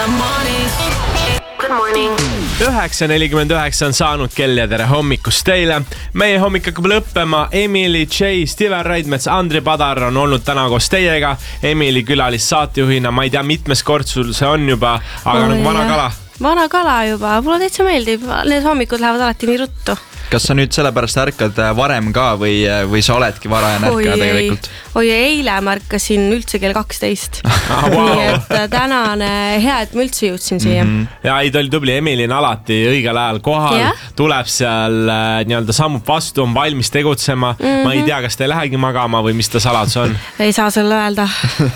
Good morning. 9:49 on saanud kell ja tere hommikust teile. Meie hommik hakkab lõppema. Emily J, Steven Raidmets, Andri Padar on olnud täna koos teiega. Emily külalis saatejuhina, ma ei tea, mitmes kord sul see on juba, aga nagu vana kala. Vana kala juba, mulle täitsa meeldib. Need hommikud lähevad alati nii ruttu. Kas sa nüüd sellepärast ärkad varem ka või sa oledki varajan ärkaja tegelikult? Oi, eile märkasin üldse kell 12. Wow. Nii et tänane hea, et ma üldse jõudsin siia. Ja ei, ta oli tubli. Emily on alati õigel ajal kohal, tuleb seal nii-öelda sammub vastu, on valmis tegutsema. Ma ei tea, kas ta ei lähegi magama või mis ta saladus on. Ei saa sulle öelda.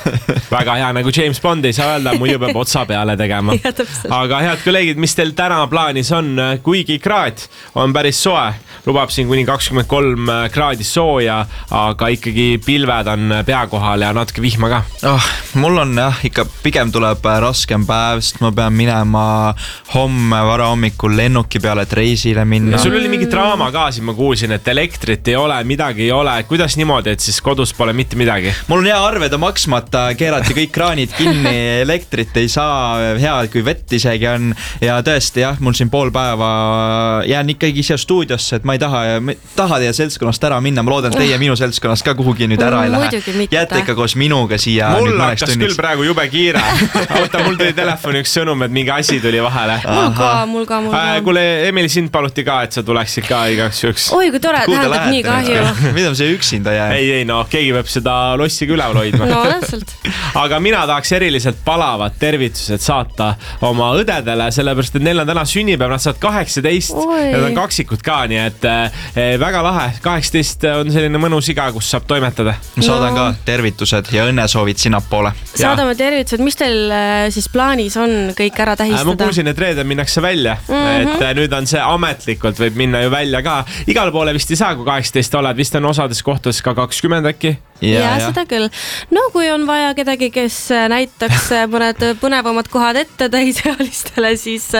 Väga hea, nagu James Bond ei saa öelda, muidu peab otsa peale tegema. Aga head kolleegid, mis teil täna plaanis on? Kuigi kraad on päris soe. Lubab siin kuni 23 kraadi sooja, aga ikkagi pilved on pea kohal ja natuke vihma ka. Mul on ikka pigem tuleb raskem päev, sest ma pean minema homme varahommikul lennuki peale, et reisile minna. Ja sul oli mingi draama ka siin, ma kuulsin, et elektrit ei ole, midagi ei ole. Kuidas niimoodi, et siis kodus pole mitte midagi? Mul on hea arved on maksmata, keerati kõik kraanid kinni, elektrit ei saa, hea kui vett isegi on. Ja tõesti mul siin pool päeva jään ikkagi siia stuudiosse, et ma ei taha teie seltskonnast ära minna. Ma loodan, et teie minu seltskonnast ka kuhugi nüüd ära ei lähe. Jääte ikka koos minuga siia. Mul hakkas küll praegu jube kiire. Oota, mul tuli telefoni üks sõnum, et mingi asi tuli vahele. Mul ka. Kuule, Emily, sind paluti ka, et sa tuleksid ka igaks üks. Oi, kui tore, tähendab nii kahju. Mida see üksinda jää? Ei, keegi peab seda lossiga üleval hoidma. No, täpselt. Aga mina tahaks eriliselt palavad tervitused saata oma õdedele, sellepärast, et neil on täna sünnipäev, nad saad 18, nad on kaksikud ka, nii et väga lahe. 18 on selline mõnus iga, kus saab toimetada. Saadan ka tervitused ja õnnesoovid sinnapoole. Saadame tervitused. Mis teil siis plaanis on kõik ära tähistada? Ma kuulsin, et reedel minnakse välja. Et nüüd on see ametlikult, võib minna ju välja ka. Igal poole vist ei saa, kui 18 oled. Vist on osades kohtades ka 20 äkki. Ja seda küll. No kui on vaja kedagi, kes näitaks mõned põnevamad kohad ette täisealistele,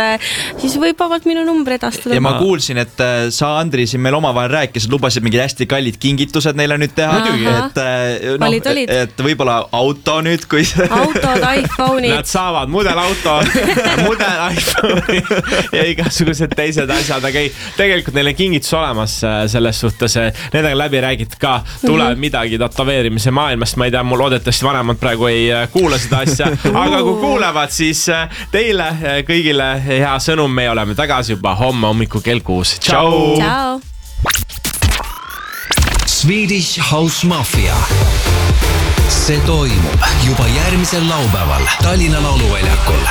siis võib vabalt minu numbri edastada. Ja ma kuulsin, et sa, Andri, siin meil omavahel rääkisid, lubasid mingid hästi kallid kingitused neile nüüd teha. Et võib-olla auto nüüd, kui... Autod, iPhone'id. Nad saavad mudelauto, mudel iPhone'i ja igasugused teised asjad, aga ei, tegelikult neil on kingitus olemas selles suhtes. Nendega läbi räägid ka, tuleb midagi tatoveerimise maailmast. Ma ei tea, mul loodetavasti vanemad praegu ei kuula seda asja, aga kui kuulevad, siis teile kõigile hea sõnum. Me oleme tagasi juba homme hommiku kell 6. Ciao! Ciao! Swedish House Mafia. See toimub juba järgmisel laupäeval Tallinna Lauluväljakul.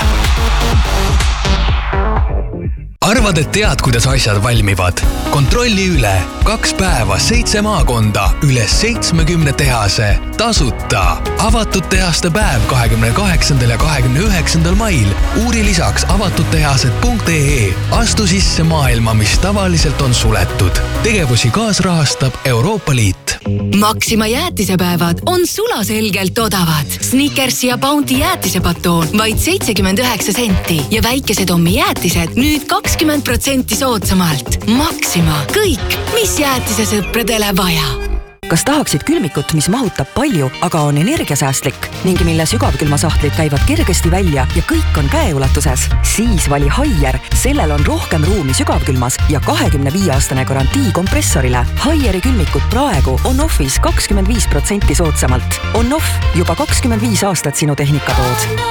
Arvad, et tead, kuidas asjad valmivad? Kontrolli üle. 2 päeva, 7 maakonda, üle 70 tehase. Tasuta. Avatud tehaste päev 28. ja 29. mail. Uuri lisaks avatuttehased.ee. Astu sisse maailma, mis tavaliselt on suletud. Tegevusi kaasrahastab Euroopa Liit. Maxima jäätisepäevad on sulaselgelt odavad. Snickers ja Bounty jäätisepatoon vaid 79 senti ja väikesed ommi jäätised nüüd 20% soodsamalt. Maxima. Kõik, mis jäätise sõpradele vaja. Kas tahaksid külmikut, mis mahutab palju, aga on energiasäästlik ning mille sügavkülmasahtlid käivad kergesti välja ja kõik on käeulatuses? Siis vali Haier. Sellel on rohkem ruumi sügavkülmas ja 25-aastane garantii kompressorile. Haieri külmikut praegu on offis 25% soodsamalt. On off juba 25 aastat sinu tehnikatood.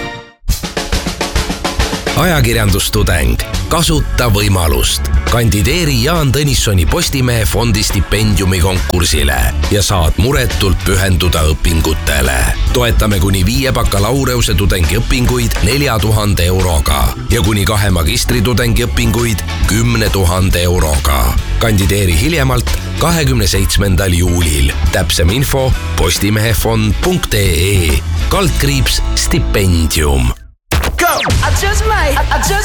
Ajakirjandustudeng. Kasuta võimalust. Kandideeri Jaan Tõnissoni Postimehe fondi stipendiumi konkursile ja saad muretult pühenduda õpingutele. Toetame kuni 5 bakalaureuse tudengiõpinguid 4000 euroga ja kuni 2 magistritudengi õpinguid 10 000 euroga. Kandideeri hiljemalt 27. juulil. Täpsem info postimehefond.ee /stipendium. Go! I just